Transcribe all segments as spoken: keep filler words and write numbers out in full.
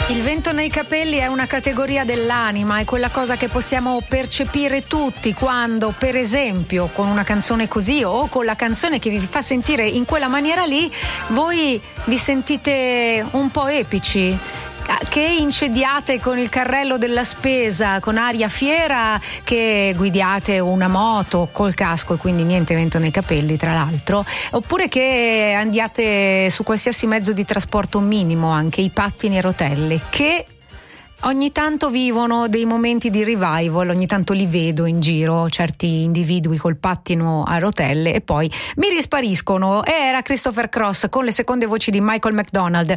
Il vento nei capelli è una categoria dell'anima, è quella cosa che possiamo percepire tutti quando, per esempio, con una canzone così o con la canzone che vi fa sentire in quella maniera lì, voi vi sentite un po' epici, che incediate con il carrello della spesa con aria fiera, che guidiate una moto col casco e quindi niente vento nei capelli, tra l'altro, oppure che andiate su qualsiasi mezzo di trasporto minimo, anche i pattini a rotelle, che ogni tanto vivono dei momenti di revival. Ogni tanto li vedo in giro, certi individui col pattino a rotelle, e poi mi rispariscono. Era Christopher Cross con le seconde voci di Michael McDonald.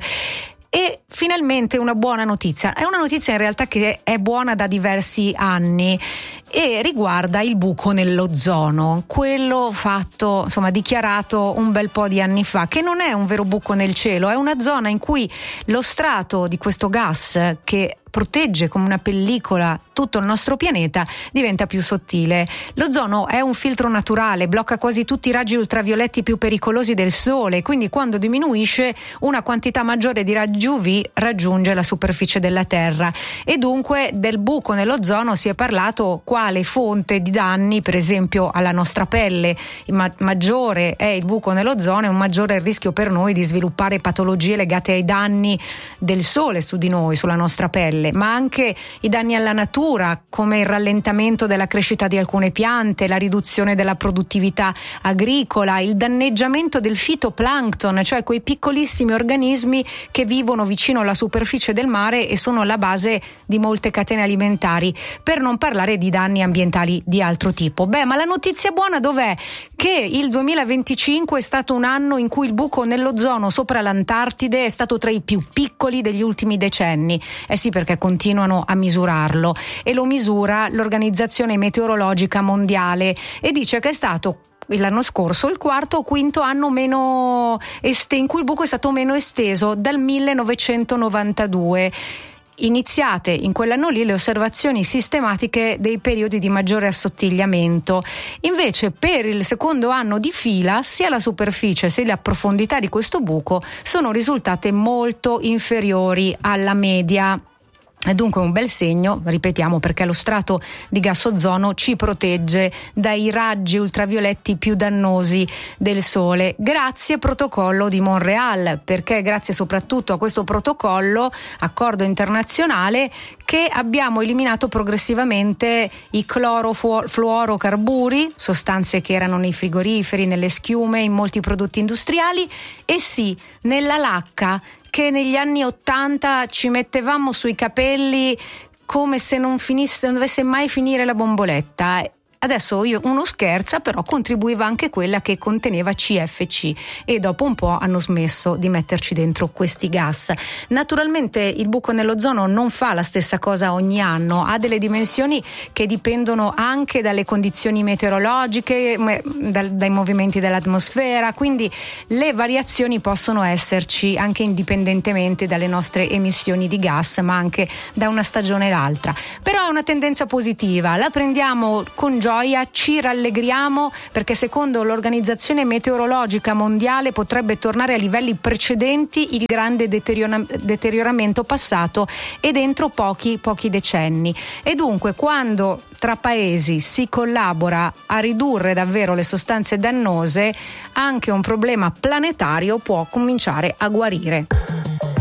E finalmente una buona notizia, è una notizia in realtà che è buona da diversi anni e riguarda il buco nell'ozono, quello fatto, insomma, dichiarato un bel po' di anni fa, che non è un vero buco nel cielo, è una zona in cui lo strato di questo gas, che protegge come una pellicola tutto il nostro pianeta, diventa più sottile. L'ozono è un filtro naturale, blocca quasi tutti i raggi ultravioletti più pericolosi del sole, quindi quando diminuisce una quantità maggiore di raggi U V raggiunge la superficie della Terra, e dunque del buco nell'ozono si è parlato quale fonte di danni, per esempio alla nostra pelle. Ma- maggiore è il buco nell'ozono e un maggiore è il rischio per noi di sviluppare patologie legate ai danni del sole su di noi, sulla nostra pelle, ma anche i danni alla natura, come il rallentamento della crescita di alcune piante, la riduzione della produttività agricola, il danneggiamento del fitoplancton, cioè quei piccolissimi organismi che vivono vicino alla superficie del mare e sono alla base di molte catene alimentari, per non parlare di danni ambientali di altro tipo. Beh, ma la notizia buona dov'è? Che il duemilaventicinque è stato un anno in cui il buco nell'ozono sopra l'Antartide è stato tra i più piccoli degli ultimi decenni. Eh sì, perché continuano a misurarlo, e lo misura l'Organizzazione Meteorologica Mondiale, e dice che è stato l'anno scorso il quarto o quinto anno meno este- in cui il buco è stato meno esteso dal millenovecentonovantadue. Iniziate in quell'anno lì le osservazioni sistematiche dei periodi di maggiore assottigliamento. Invece per il secondo anno di fila sia la superficie sia la profondità di questo buco sono risultate molto inferiori alla media. È dunque un bel segno, ripetiamo, perché lo strato di gas ozono ci protegge dai raggi ultravioletti più dannosi del sole. Grazie protocollo di Montreal, perché grazie soprattutto a questo protocollo, accordo internazionale, che abbiamo eliminato progressivamente i clorofluorocarburi, sostanze che erano nei frigoriferi, nelle schiume, in molti prodotti industriali, e sì, nella lacca, che negli anni ottanta ci mettevamo sui capelli come se non finisse, non dovesse mai finire la bomboletta. Adesso io, uno scherza, però contribuiva anche quella che conteneva C F C, e dopo un po' hanno smesso di metterci dentro questi gas. Naturalmente il buco nell'ozono non fa la stessa cosa ogni anno, ha delle dimensioni che dipendono anche dalle condizioni meteorologiche, dai movimenti dell'atmosfera, quindi le variazioni possono esserci anche indipendentemente dalle nostre emissioni di gas, ma anche da una stagione all'altra. Però è una tendenza positiva, la prendiamo con gioia, ci rallegriamo, perché secondo l'Organizzazione Meteorologica Mondiale potrebbe tornare a livelli precedenti il grande deteriora- deterioramento passato, e dentro pochi pochi decenni. E dunque quando tra paesi si collabora a ridurre davvero le sostanze dannose, anche un problema planetario può cominciare a guarire.